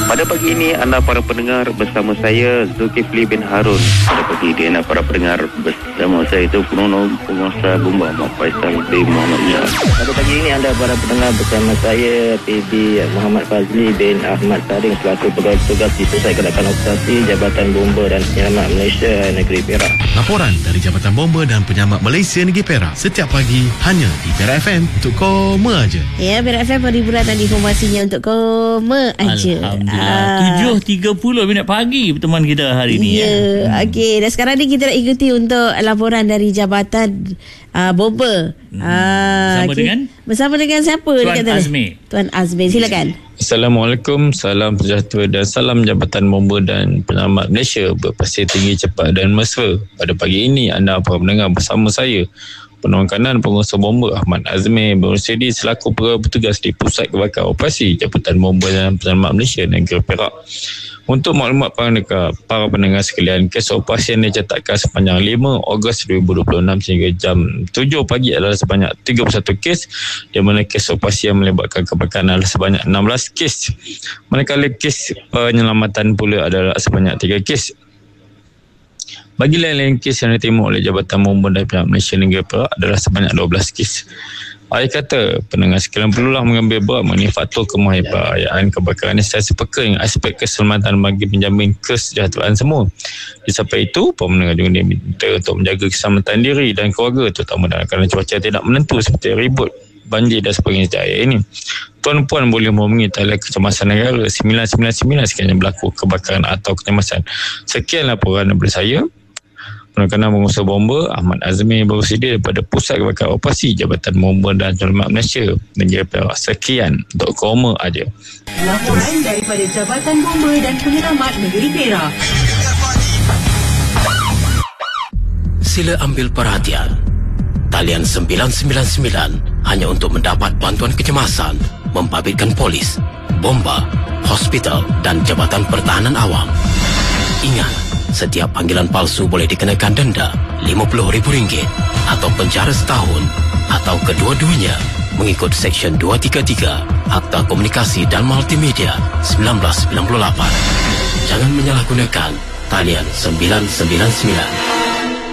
Pada pagi ini anda para pendengar bersama saya Zulkifli bin Harun. Pada pagi ini anda para pendengar bersama saya itu Penolong Penguasa Bomba Ahmad Faisal bin Muhammad Shah. Pada pagi ini anda para pendengar bersama saya PB Muhammad Fazli bin Ahmad Taring selaku pegawai tugas di Pusat Gerakan Operasi Jabatan Bomba dan Penyelamat Malaysia Negeri Perak. Laporan dari Jabatan Bomba dan Penyelamat Malaysia Negeri Perak setiap pagi hanya di Perak FM untuk koma aja. Ya, Perak FM pada bulan tadi informasinya untuk koma aja. Alhamdulillah. 7.30 minit pagi pertemuan kita hari ini. Ya. Okey, dan sekarang ni kita nak ikuti untuk laporan dari Jabatan Bomba. Bersama dengan siapa? Tuan Azmi. Tuan Azmi, silakan. Assalamualaikum, salam sejahtera dan salam Jabatan Bomba dan Penyelamat Malaysia berpasir tinggi, cepat dan mesra. Pada pagi ini anda para pendengar bersama saya Penolong Kanan Penguasa Bomba Ahmad Azmi bersedi selaku pegawai bertugas di Pusat Kebakaran Operasi Jabatan Bomba dan Penyelamat Malaysia Negeri Perak. Untuk maklumat para pendengar sekalian, kes operasi yang dicatatkan sepanjang 5 Ogos 2026 sehingga jam 7 pagi adalah sebanyak 31 kes, di mana kes operasi yang melibatkan kebakaran adalah sebanyak 16 kes. Manakala kes penyelamatan pula adalah sebanyak 3 kes. Bagi lain-lain kes yang diterima oleh Jabatan Bomba dan Penyelamat Malaysia Negeri Perak adalah sebanyak 12 kes. Akhir kata, pendengar sekalian perlulah mengambil berat mengenai faktor kemahiraan kebakaran ini secara sepeka dengan aspek keselamatan bagi menjamin kesejahteraan semua. Di samping itu, pendengar juga diminta untuk menjaga keselamatan diri dan keluarga, terutama dalam keadaan cuaca tidak menentu seperti ribut, banjir dan sebagainya setiap hari ini. Tuan-puan boleh menghubungi talian kecemasan negara 999 sekiranya berlaku kebakaran atau kecemasan. Sekian laporan daripada saya, Penolong Penguasa Bomba Ahmad Azmi bersedia daripada Pusat Kebakaran Operasi Jabatan Bomba dan Penyelamat Malaysia Negeri Perak. Sekian untuk koma aja. Laporan daripada Jabatan Bomba dan Penyelamat Negeri Perak. Sila ambil perhatian. Talian 999 hanya untuk mendapat bantuan kecemasan, membabitkan polis, bomba, hospital dan Jabatan Pertahanan Awam. Ingat, setiap panggilan palsu boleh dikenakan denda RM50,000 atau penjara setahun atau kedua-duanya mengikut Seksyen 233 Akta Komunikasi dan Multimedia 1998. Jangan menyalahgunakan talian 999.